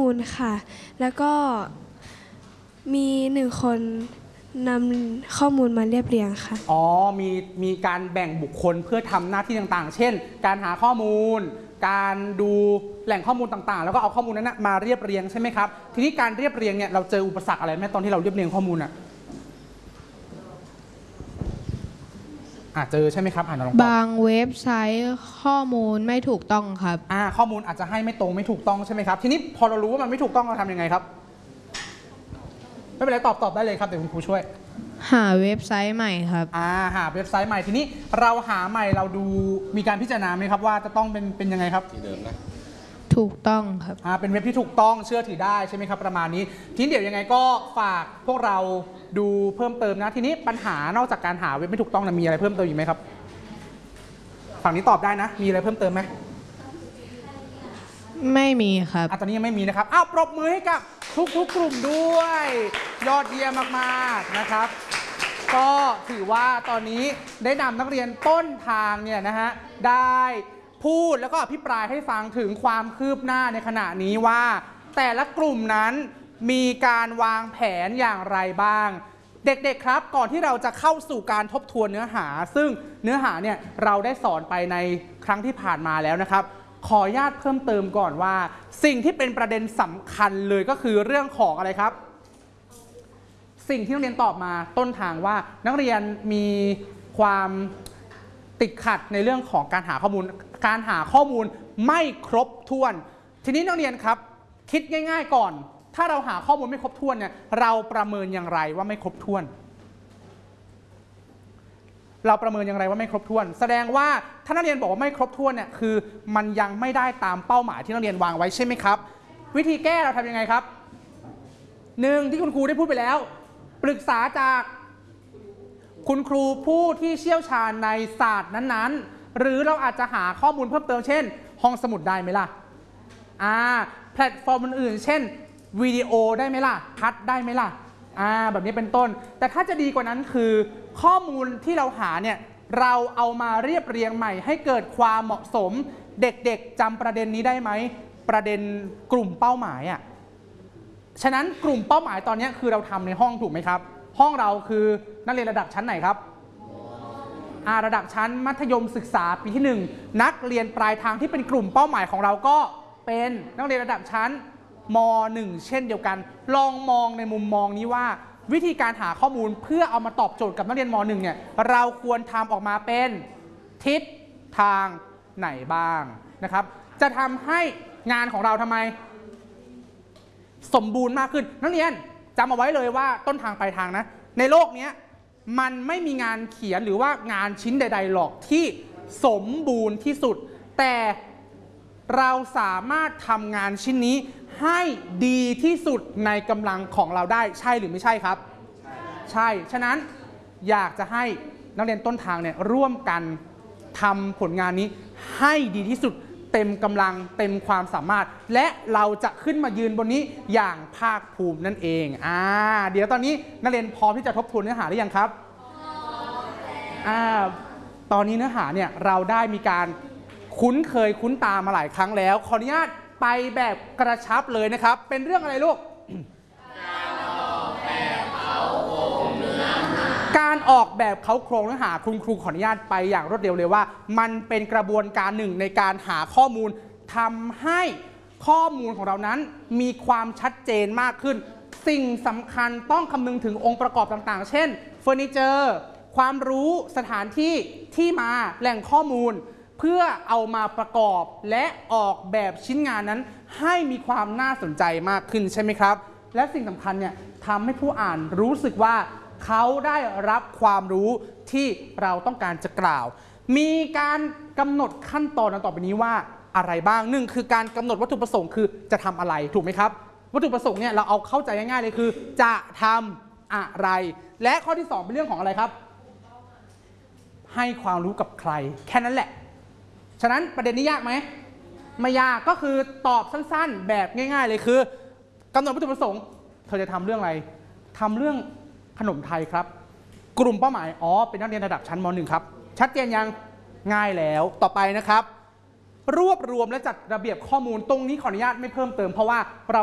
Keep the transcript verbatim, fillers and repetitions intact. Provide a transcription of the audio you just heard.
มูลค่ะแล้วก็มีหนึ่งคนนำข้อมูลมาเรียบเรียงค่ะอ๋อมีมีการแบ่งบุคคลเพื่อทำหน้าที่ต่างๆเช่นการหาข้อมูลการดูแหล่งข้อมูลต่างๆแล้วก็เอาข้อมูลนั้นมาเรียบเรียงใช่ไหมครับทีนี้การเรียบเรียงเนี่ยเราเจออุปสรรคอะไรไหมตอนที่เราเรียบเรียงข้อมูลอ่ะอ่าเจอใช่ไหมครับอ่านลองบางเว็บไซต์ข้อมูลไม่ถูกต้องครับอ่าข้อมูลอาจจะให้ไม่ตรงไม่ถูกต้องใช่ไหมครับทีนี้พอเรารู้ว่ามันไม่ถูกต้องเราทำยังไงครับไม่เป็นไรตอบตอบได้เลยครับเดี๋ยวคุณครูช่วยหาเว็บไซต์ใหม่ครับอ่าหาเว็บไซต์ใหม่ทีนี้เราหาใหม่เราดูมีการพิจารณาไหมครับว่าจะต้องเป็นเป็นยังไงครับที่เดิมนะถูกต้องครับอ่าเป็นเว็บที่ถูกต้องเชื่อถือได้ใช่ไหมครับประมาณนี้ทีนี้เดี๋ยวยังไงก็ฝากพวกเราดูเพิ่มเติมนะทีนี้ปัญหานอกจากการหาเว็บไม่ถูกต้องนะมีอะไรเพิ่มเติมอีกไหมครับฝั่งนี้ตอบได้นะมีอะไรเพิ่มเติมไหมไม่มีครับอ่ะตอนนี้ยังไม่มีนะครับอ้าวปรบมือให้กับทุกๆกลุ่มด้วยยอดเยี่ยมมากๆนะครับก็ถือว่าตอนนี้ได้นำนักเรียนต้นทางเนี่ยนะฮะได้พูดแล้วก็อภิปรายให้ฟังถึงความคืบหน้าในขณะนี้ว่าแต่ละกลุ่มนั้นมีการวางแผนอย่างไรบ้างเด็กๆครับก่อนที่เราจะเข้าสู่การทบทวนเนื้อหาซึ่งเนื้อหาเนี่ยเราได้สอนไปในครั้งที่ผ่านมาแล้วนะครับขออนุญาตเพิ่มเติมก่อนว่าสิ่งที่เป็นประเด็นสำคัญเลยก็คือเรื่องของอะไรครับสิ่งที่นักเรียนตอบมาต้นทางว่านักเรียนมีความติดขัดในเรื่องของการหาข้อมูลการหาข้อมูลไม่ครบถ้วนทีนี้นักเรียนครับคิดง่ายๆก่อนถ้าเราหาข้อมูลไม่ครบถ้วนเนี่ยเราประเมินอย่างไรว่าไม่ครบถ้วนเราประเมินอย่างไรว่าไม่ครบถ้วนแสดงว่าถ้านักเรียนบอกว่าไม่ครบถ้วนเนี่ยคือมันยังไม่ได้ตามเป้าหมายที่นักเรียนวางไว้ใช่ไหมครับวิธีแก้เราทำยังไงครับหนึ่งที่คุณครูได้พูดไปแล้วปรึกษาจากคุณครูผู้ที่เชี่ยวชาญในศาสตร์นั้นๆหรือเราอาจจะหาข้อมูลเพิ่มเติมเช่นห้องสมุดได้ไหมล่ะอ่าแพลตฟอร์มอื่นๆเช่นวิดีโอได้ไหมล่ะพัดได้ไหมล่ะอ่าแบบนี้เป็นต้นแต่ถ้าจะดีกว่านั้นคือข้อมูลที่เราหาเนี่ยเราเอามาเรียบเรียงใหม่ให้เกิดความเหมาะสมเด็กๆจำประเด็นนี้ได้ไหมประเด็นกลุ่มเป้าหมายอ่ะฉะนั้นกลุ่มเป้าหมายตอนนี้คือเราทำในห้องถูกไหมครับห้องเราคือนักเรียนระดับชั้นไหนครับอ่าระดับชั้นมัธยมศึกษาปีที่หนึ่งนักเรียนปลายทางที่เป็นกลุ่มเป้าหมายของเราก็เป็นนักเรียนระดับชั้นม.หนึ่ง เช่นเดียวกันลองมองในมุมมองนี้ว่าวิธีการหาข้อมูลเพื่อเอามาตอบโจทย์กับนักเรียนม.หนึ่ง เนี่ยเราควรทำออกมาเป็นทิศทางไหนบ้างนะครับจะทำให้งานของเราทำไมสมบูรณ์มากขึ้นนักเรียนจำเอาไว้เลยว่าต้นทางปลายทางนะในโลกนี้มันไม่มีงานเขียนหรือว่างานชิ้นใดๆหรอกที่สมบูรณ์ที่สุดแต่เราสามารถทำงานชิ้นนี้ให้ดีที่สุดในกำลังของเราได้ใช่หรือไม่ใช่ครับใช่ฉะนั้นอยากจะให้นักเรียนต้นทางเนี่ยร่วมกันทำผลงานนี้ให้ดีที่สุดเต็มกำลังเต็มความสามารถและเราจะขึ้นมายืนบนนี้อย่างภาคภูมินั่นเองอ่าเดี๋ยวตอนนี้นักเรียนพร้อมที่จะทบทวนเนื้อหาหรือยังครับอ่าตอนนี้เนื้อหาเนี่ยเราได้มีการคุ้นเคยคุ้นตามาหลายครั้งแล้วขออนุญาตไปแบบกระชับเลยนะครับเป็นเรื่องอะไรลูกการออกแบบเขาโครงเนื้อหาคุณครูขออนุญาตไปอย่างรวดเร็วเลยว่ามันเป็นกระบวนการหนึ่งในการหาข้อมูลทำให้ข้อมูลของเรานั้นมีความชัดเจนมากขึ้นสิ่งสำคัญต้องคำนึงถึงองค์ประกอบต่างๆเช่นเฟอร์นิเจอร์ความรู้สถานที่ที่มาแหล่งข้อมูลเพื่อเอามาประกอบและออกแบบชิ้นงานนั้นให้มีความน่าสนใจมากขึ้นใช่ไหมครับและสิ่งสำคัญเนี่ยทำให้ผู้อ่านรู้สึกว่าเขาได้รับความรู้ที่เราต้องการจะกล่าวมีการกำหนดขั้นตอนต่อไปนี้ว่าอะไรบ้างหนึ่งคือการกำหนดวัตถุประสงค์คือจะทำอะไรถูกไหมครับวัตถุประสงค์เนี่ยเราเอาเข้าใจง่ายๆเลยคือจะทำอะไรและข้อที่สองเป็นเรื่องของอะไรครับให้ความรู้กับใครแค่นั้นแหละฉะนั้นประเด็นนี้ยากไหมไม่ยากก็คือตอบสั้นๆแบบง่ายๆเลยคือกำหนดวัตถุประสงค์เธอจะทำเรื่องอะไรทำเรื่องขนมไทยครับกลุ่มเป้าหมายอ๋อเป็นนักเรียนระดับชั้นม.หนึ่ง ครับชัดเจนยังง่ายแล้วต่อไปนะครับรวบรวมและจัดระเบียบข้อมูลตรงนี้ขออนุญาตไม่เพิ่มเติมเพราะว่าเรา